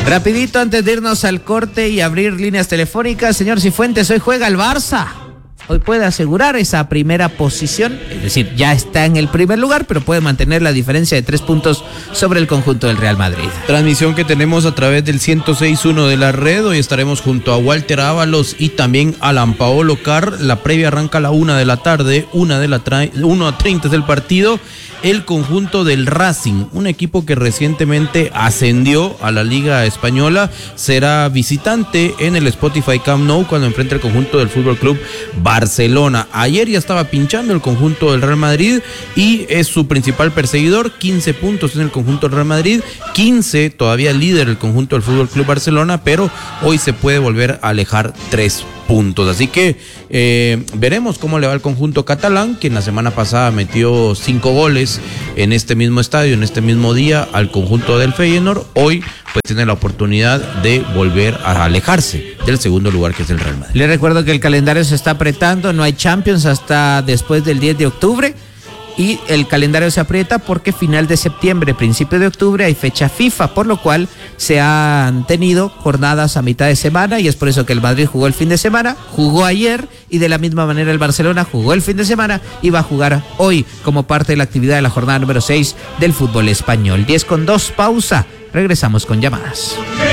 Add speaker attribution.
Speaker 1: Rapidito, antes de irnos al corte y abrir líneas telefónicas, señor Cifuentes, hoy juega el Barça. Hoy puede asegurar esa primera posición, es decir, ya está en el primer lugar, pero puede mantener la diferencia de 3 puntos sobre el conjunto del Real Madrid.
Speaker 2: Transmisión que tenemos a través del 106.1 de la red. Hoy estaremos junto a Walter Ábalos y también Alan Paolo Carr. La previa arranca a la 1 de la tarde, 1:30 es el partido. El conjunto del Racing, un equipo que recientemente ascendió a la Liga Española, será visitante en el Spotify Camp Nou cuando enfrente al conjunto del Fútbol Club Barcelona. Ayer ya estaba pinchando el conjunto del Real Madrid y es su principal perseguidor, 15 puntos en el conjunto del Real Madrid, 15 todavía líder el conjunto del Fútbol Club Barcelona, pero hoy se puede volver a alejar 3 puntos. Así que veremos cómo le va al conjunto catalán, que en la semana pasada metió 5 goles en este mismo estadio, en este mismo día, al conjunto del Feyenoord. Hoy pues tiene la oportunidad de volver a alejarse del segundo lugar, que es el Real Madrid.
Speaker 1: Le recuerdo que el calendario se está apretando, no hay Champions hasta después del 10 de octubre. Y el calendario se aprieta porque final de septiembre, principio de octubre hay fecha FIFA, por lo cual se han tenido jornadas a mitad de semana y es por eso que el Madrid jugó el fin de semana, jugó ayer y de la misma manera el Barcelona jugó el fin de semana y va a jugar hoy como parte de la actividad de la jornada número 6 del fútbol español. 10:02, pausa, regresamos con llamadas.